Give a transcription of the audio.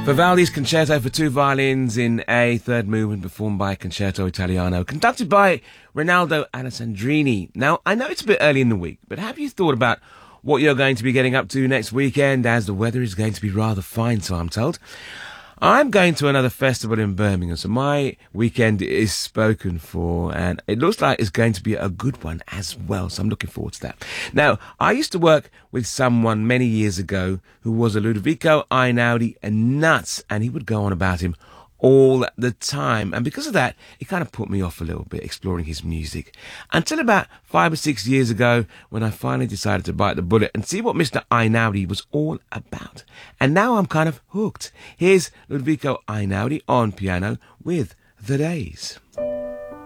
Vivaldi's Concerto for Two Violins in A, third movement, performed by Concerto Italiano, conducted by Rinaldo Alessandrini. Now, I know it's a bit early in the week, but have you thought about what you're going to be getting up to next weekend, as the weather is going to be rather fine, so I'm told? I'm going to another festival in Birmingham, so my weekend is spoken for, and it looks like it's going to be a good one as well, so I'm looking forward to that. Now, I used to work with someone many years ago who was a Ludovico Einaudi nuts, and he would go on about him all the time, and because of that, it kind of put me off a little bit exploring his music, until about 5 or 6 years ago, when I finally decided to bite the bullet and see what Mr. Einaudi was all about. And now I'm kind of hooked. Here's Ludovico Einaudi on piano with The Days.